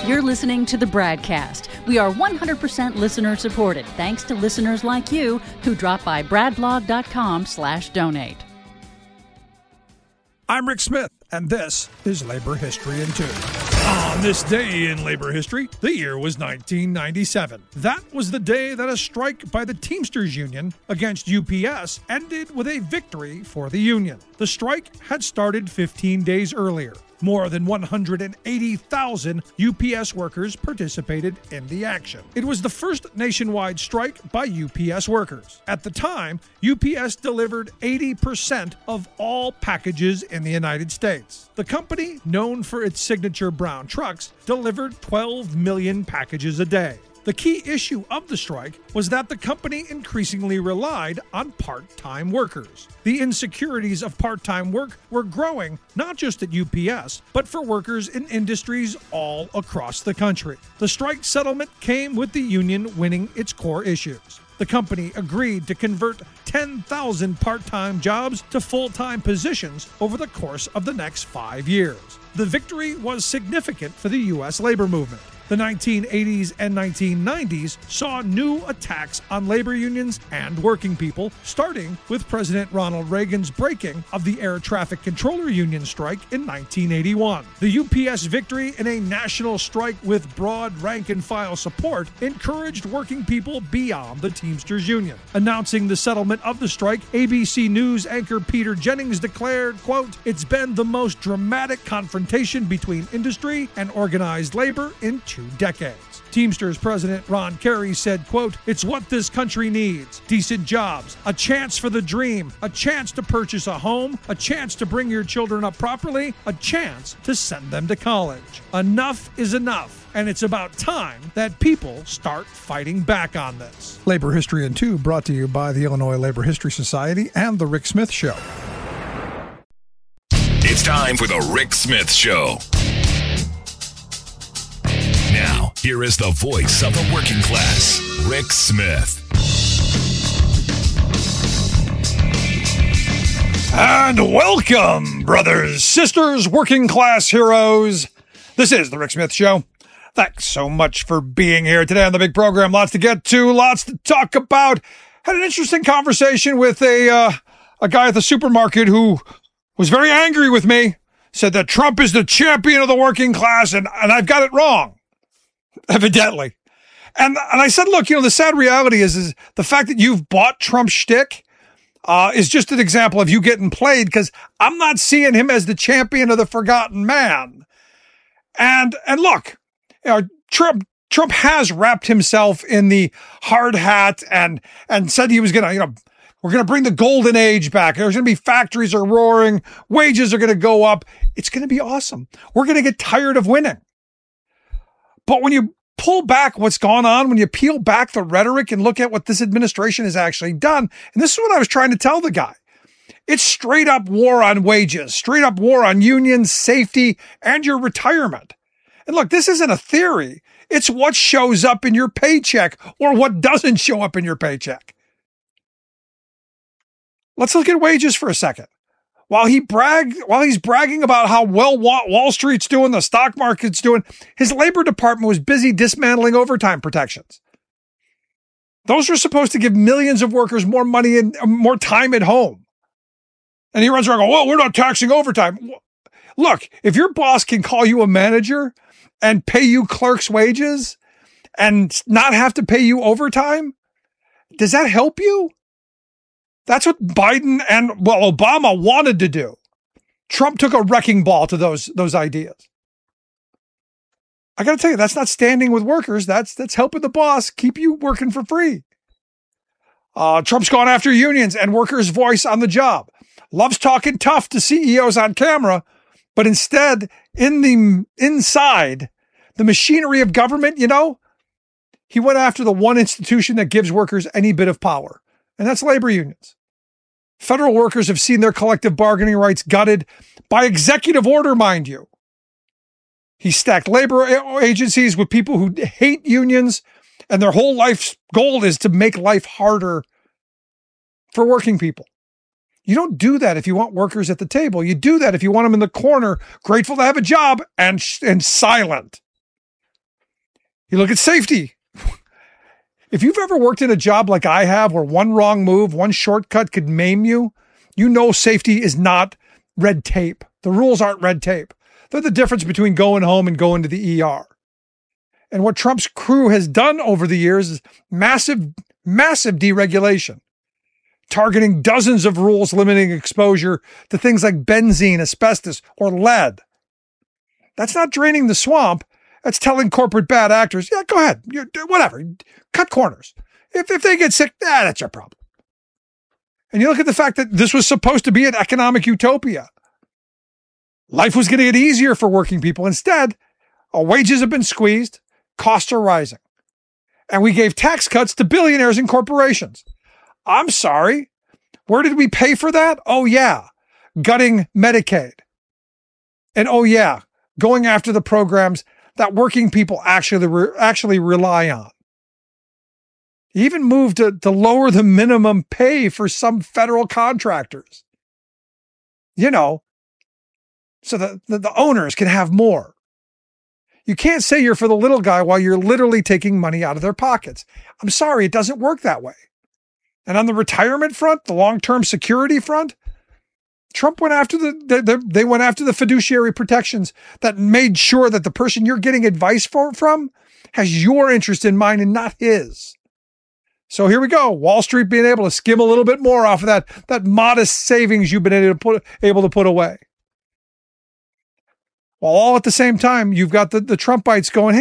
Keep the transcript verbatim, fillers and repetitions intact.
You're listening to the Bradcast. We are one hundred percent listener supported, thanks to listeners like you who drop by bradblog.com slash donate. I'm Rick Smith, and this is Labor History in Two. On this day in labor history, the year was nineteen ninety-seven. That was the day that a strike by the Teamsters Union against U P S ended with a victory for the union. The strike had started fifteen days earlier. More than one hundred eighty thousand U P S workers participated in the action. It was the first nationwide strike by U P S workers. At the time, U P S delivered eighty percent of all packages in the United States. The company, known for its signature brown trucks, delivered twelve million packages a day. The key issue of the strike was that the company increasingly relied on part-time workers. The insecurities of part-time work were growing, not just at U P S, but for workers in industries all across the country. The strike settlement came with the union winning its core issues. The company agreed to convert ten thousand part-time jobs to full-time positions over the course of the next five years. The victory was significant for the U S labor movement. The nineteen eighties and nineteen nineties saw new attacks on labor unions and working people, starting with President Ronald Reagan's breaking of the Air Traffic Controller Union strike in nineteen eighty-one. The U P S victory in a national strike with broad rank-and-file support encouraged working people beyond the Teamsters Union. Announcing the settlement of the strike, A B C News anchor Peter Jennings declared, quote, "It's been the most dramatic confrontation between industry and organized labor in two decades." Teamsters President Ron Carey said, quote, "It's what this country needs. Decent jobs, a chance for the dream, a chance to purchase a home, a chance to bring your children up properly, a chance to send them to college. Enough is enough, and it's about time that people start fighting back on this." Labor History in Two brought to you by the Illinois Labor History Society and The Rick Smith Show. It's time for The Rick Smith Show. Now, here is the voice of the working class, Rick Smith. And welcome, brothers, sisters, working class heroes. This is the Rick Smith Show. Thanks so much for being here today on the big program. Lots to get to, lots to talk about. Had an interesting conversation with a uh, a guy at the supermarket who was very angry with me. Said that Trump is the champion of the working class, and, and I've got it wrong. Evidently. And and I said, look, you know, the sad reality is, is the fact that you've bought Trump's shtick uh, is just an example of you getting played, because I'm not seeing him as the champion of the forgotten man. And and look, you know, Trump Trump has wrapped himself in the hard hat and and said he was going to, you know, we're going to bring the golden age back. There's going to be factories are roaring. Wages are going to go up. It's going to be awesome. We're going to get tired of winning. But when you pull back what's gone on, when you peel back the rhetoric and look at what this administration has actually done, and this is what I was trying to tell the guy, it's straight up war on wages, straight up war on unions, safety, and your retirement. And look, this isn't a theory. It's what shows up in your paycheck or what doesn't show up in your paycheck. Let's look at wages for a second. While he bragged, while he's bragging about how well Wall Street's doing, the stock market's doing, his labor department was busy dismantling overtime protections. Those are supposed to give millions of workers more money and more time at home. And he runs around going, well, we're not taxing overtime. Look, if your boss can call you a manager and pay you clerk's wages and not have to pay you overtime, does that help you? That's what Biden and, well, Obama wanted to do. Trump took a wrecking ball to those, those ideas. I got to tell you, that's not standing with workers. That's, that's helping the boss keep you working for free. Uh, Trump's gone after unions and workers' voice on the job. Loves talking tough to C E Os on camera, but instead, in the inside, the machinery of government, you know, he went after the one institution that gives workers any bit of power. And that's labor unions. Federal workers have seen their collective bargaining rights gutted by executive order, mind you. He stacked labor agencies with people who hate unions, and their whole life's goal is to make life harder for working people. You don't do that if you want workers at the table. You do that if you want them in the corner, grateful to have a job and, and silent. You look at safety. If you've ever worked in a job like I have where one wrong move, one shortcut could maim you, you know safety is not red tape. The rules aren't red tape. They're the difference between going home and going to the E R. And what Trump's crew has done over the years is massive, massive deregulation, targeting dozens of rules limiting exposure to things like benzene, asbestos, or lead. That's not draining the swamp. That's telling corporate bad actors, yeah, go ahead, you, whatever, cut corners. If, if they get sick, ah, that's your problem. And you look at the fact that this was supposed to be an economic utopia. Life was going to get easier for working people. Instead, our wages have been squeezed, costs are rising. And we gave tax cuts to billionaires and corporations. I'm sorry. Where did we pay for that? Oh, yeah. Gutting Medicaid. And oh, yeah. Going after the programs that working people actually, re- actually rely on. He even moved to, to lower the minimum pay for some federal contractors. You know, so that the, the owners can have more. You can't say you're for the little guy while you're literally taking money out of their pockets. I'm sorry, it doesn't work that way. And on the retirement front, the long-term security front, Trump went after the, the, the they went after the fiduciary protections that made sure that the person you're getting advice for, from has your interest in mind and not his. So here we go. Wall Street being able to skim a little bit more off of that, that modest savings you've been able to put, able to put away. While all at the same time, you've got the, the Trumpites going, hey,